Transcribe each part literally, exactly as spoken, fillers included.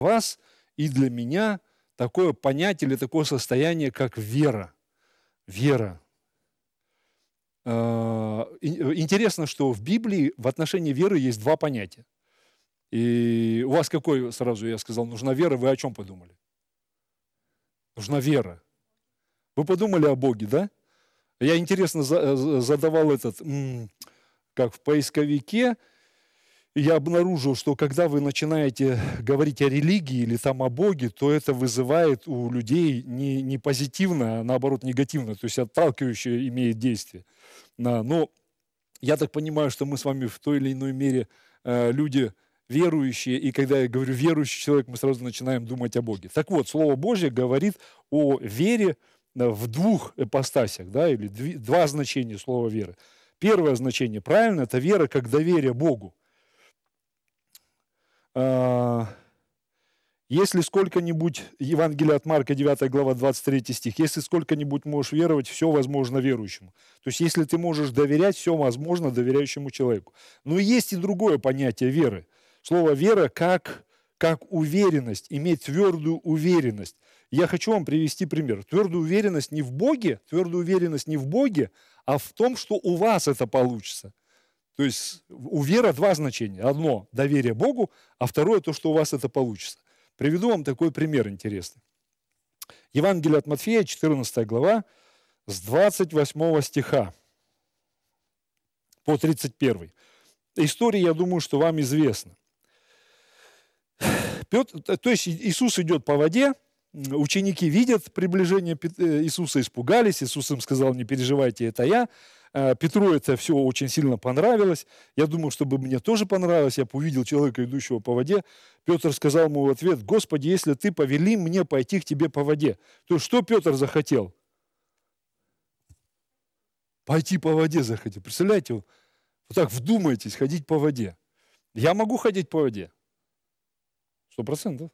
вас и для меня такое понятие или такое состояние, как вера. Вера. Интересно, что в Библии в отношении веры есть два понятия. И у вас какой, сразу я сказал, нужна вера, вы о чем подумали? Нужна вера. Вы подумали о Боге, да? Я, интересно, задавал этот, как в поисковике, я обнаружил, что когда вы начинаете говорить о религии или там о Боге, то это вызывает у людей не, не позитивно, а наоборот негативно, то есть отталкивающее имеет действие. Но я так понимаю, что мы с вами в той или иной мере э, люди верующие, и когда я говорю верующий человек, мы сразу начинаем думать о Боге. Так вот, Слово Божье говорит о вере в двух ипостасях, да, или дв, два значения слова веры. Первое значение, правильно, это вера как доверие Богу. Если сколько-нибудь, Евангелие от Марка, девятая глава, двадцать третий стих, если сколько-нибудь можешь веровать, все возможно верующему. То есть, если ты можешь доверять, все возможно доверяющему человеку. Но есть и другое понятие веры. Слово «вера» как, как уверенность, иметь твердую уверенность. Я хочу вам привести пример. Твердую уверенность не в Боге, твердую уверенность не в Боге, а в том, что у вас это получится. То есть у веры два значения. Одно – доверие Богу, а второе – то, что у вас это получится. Приведу вам такой пример интересный. Евангелие от Матфея, четырнадцатая глава, с двадцать восьмого стиха по тридцать первый. История, я думаю, что вам известна. Петр, то есть Иисус идет по воде, ученики видят приближение Иисуса, испугались, Иисус им сказал: не переживайте, это я. Петру это все очень сильно понравилось. Я думаю, чтобы мне тоже понравилось, я увидел человека, идущего по воде. Петр сказал ему в ответ: Господи, если ты повели мне пойти к тебе по воде. То есть что Петр захотел? Пойти по воде захотел. Представляете, вот так вдумайтесь, ходить по воде. Я могу ходить по воде? Сто процентов.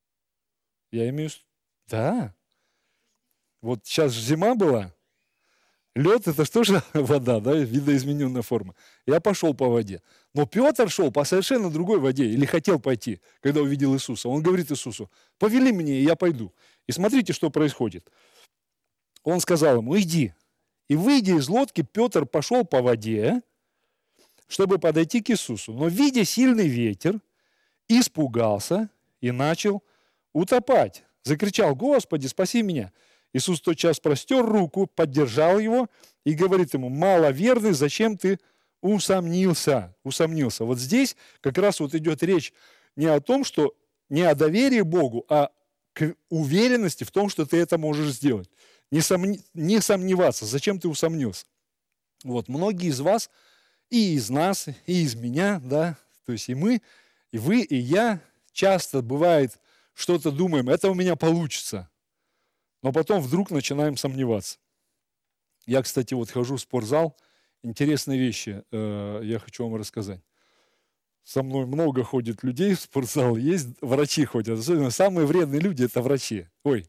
Я имею... Да. Вот сейчас же зима была. Лед – это что же вода, да, видоизмененная форма. Я пошел по воде. Но Петр шел по совершенно другой воде, или хотел пойти, когда увидел Иисуса. Он говорит Иисусу: повели мне, и я пойду. И смотрите, что происходит. Он сказал ему: иди. И, выйдя из лодки, Петр пошел по воде, чтобы подойти к Иисусу. Но, видя сильный ветер, испугался и начал утопать. Закричал: Господи, спаси меня. Иисус тотчас простер руку, поддержал его и говорит ему: маловерный, зачем ты усомнился? Усомнился. Вот здесь как раз вот идет речь не о том, что не о доверии Богу, а к уверенности в том, что ты это можешь сделать. Не, сомни, не сомневаться. Зачем ты усомнился? Вот многие из вас, и из нас, и из меня, да, то есть и мы, и вы, и я, часто бывает, что-то думаем: это у меня получится. Но потом вдруг начинаем сомневаться. Я, кстати, вот хожу в спортзал. Интересные вещи э, я хочу вам рассказать. Со мной много ходит людей в спортзал. Есть врачи ходят. Особенно самые вредные люди – это врачи. Ой,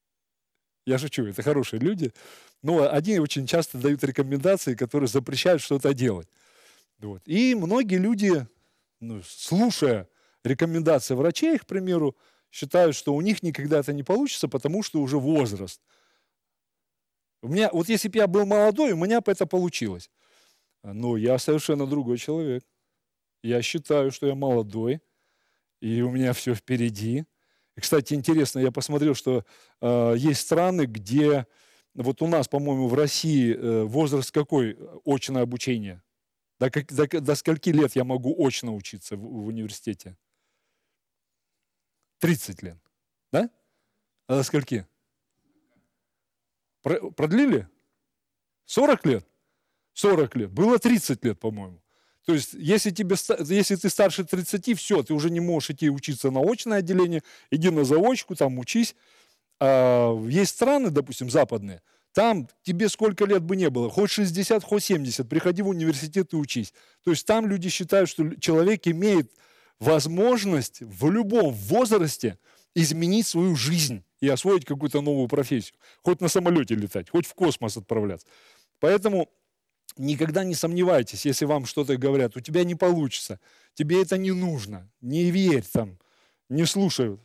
я шучу, это хорошие люди. Но они очень часто дают рекомендации, которые запрещают что-то делать. Вот. И многие люди, ну, слушая рекомендации врачей, к примеру, считают, что у них никогда это не получится, потому что уже возраст. У меня, вот если бы я был молодой, у меня бы это получилось. Но я совершенно другой человек. Я считаю, что я молодой, и у меня все впереди. И, кстати, интересно, я посмотрел, что э, есть страны, где, вот у нас, по-моему, в России э, возраст какой? Очное обучение. До, как, до, до скольки лет я могу очно учиться в, в университете? тридцать лет. Да? А до скольки? Продлили? сорок лет? сорок лет. Было тридцать лет, по-моему. То есть, если, тебе, если ты старше тридцати, все, ты уже не можешь идти учиться на очное отделение, иди на заочку, там учись. А есть страны, допустим, западные, там тебе сколько лет бы не было, хоть шестьдесят, хоть семьдесят, приходи в университет и учись. То есть, там люди считают, что человек имеет возможность в любом возрасте изменить свою жизнь и освоить какую-то новую профессию. Хоть на самолете летать, хоть в космос отправляться. Поэтому никогда не сомневайтесь, если вам что-то говорят: у тебя не получится, тебе это не нужно, не верь там, не слушай.